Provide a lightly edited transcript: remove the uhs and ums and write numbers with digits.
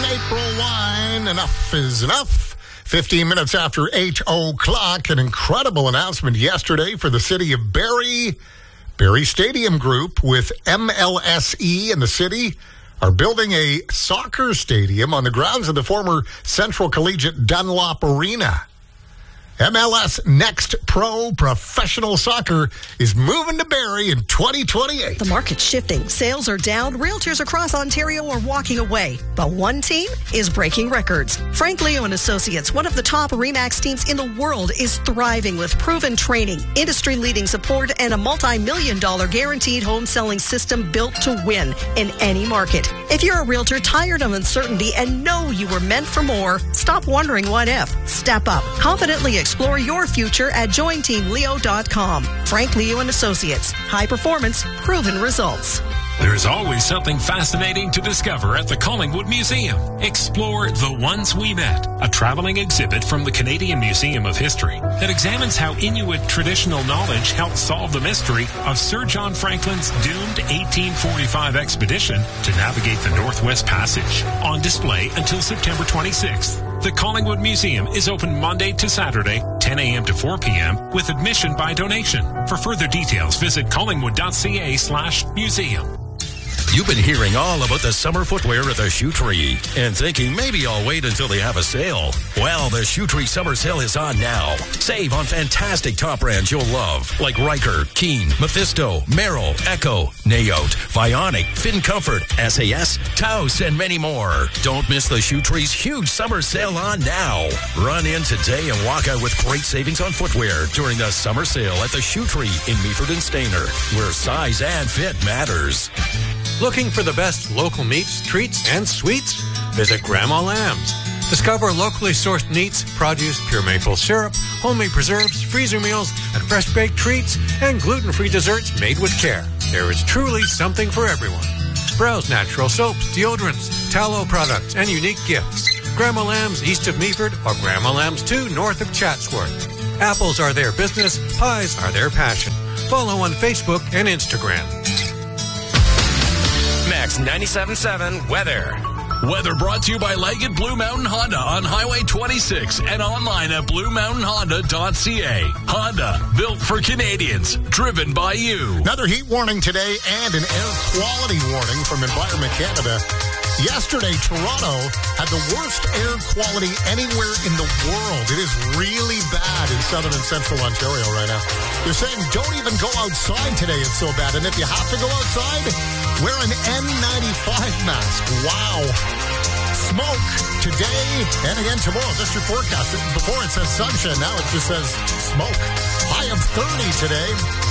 April wine. Enough is enough. 15 minutes after 8 o'clock, an incredible announcement yesterday for the city of Barrie. Barrie Stadium Group with MLSE and the city are building a soccer stadium on the grounds of the former Central Collegiate Dunlop Arena. MLS Next Pro Professional Soccer is moving to Barrie in 2028. The market's shifting. Sales are down. Realtors across Ontario are walking away. But one team is breaking records. Frank Leo and Associates, one of the top RE/MAX teams in the world, is thriving with proven training, industry-leading support, and a multi-million-dollar guaranteed home selling system built to win in any market. If you're a realtor tired of uncertainty and know you were meant for more, stop wondering what if. Step up. Confidently explore your future at jointeamleo.com. Frank Leo and Associates. High performance, proven results. There's always something fascinating to discover at the Collingwood Museum. Explore The Ones We Met, a traveling exhibit from the Canadian Museum of History that examines how Inuit traditional knowledge helped solve the mystery of Sir John Franklin's doomed 1845 expedition to navigate the Northwest Passage. On display until September 26th. The Collingwood Museum is open Monday to Saturday, 10 a.m. to 4 p.m. with admission by donation. For further details, visit collingwood.ca/museum. You've been hearing all about the summer footwear at the Shoe Tree and thinking maybe I'll wait until they have a sale. Well, the Shoe Tree summer sale is on now. Save on fantastic top brands you'll love, like Riker, Keen, Mephisto, Merrill, Echo, Naote, Vionic, Fin Comfort, SAS, Taos, and many more. Don't miss the Shoe Tree's huge summer sale on now. Run in today and walk out with great savings on footwear during the summer sale at the Shoe Tree in Meaford and Stayner, where size and fit matters. Looking for the best local meats, treats, and sweets? Visit Grandma Lamb's. Discover locally sourced meats, produce, pure maple syrup, homemade preserves, freezer meals, and fresh-baked treats, and gluten-free desserts made with care. There is truly something for everyone. Browse natural soaps, deodorants, tallow products, and unique gifts. Grandma Lamb's east of Meaford or Grandma Lamb's 2 north of Chatsworth. Apples are their business, pies are their passion. Follow on Facebook and Instagram. Max 97.7 weather. Weather brought to you by Leggett Blue Mountain Honda on Highway 26 and online at bluemountainhonda.ca. Honda, built for Canadians, driven by you. Another heat warning today and an air quality warning from Environment Canada. Yesterday, Toronto had the worst air quality anywhere in the world. It is really bad in southern and central Ontario right now. They're saying don't even go outside today. It's so bad. And if you have to go outside, wear an N95 mask. Wow. Smoke today and again tomorrow. Just your forecast. Before it says sunshine, now it just says smoke. High of 30 today.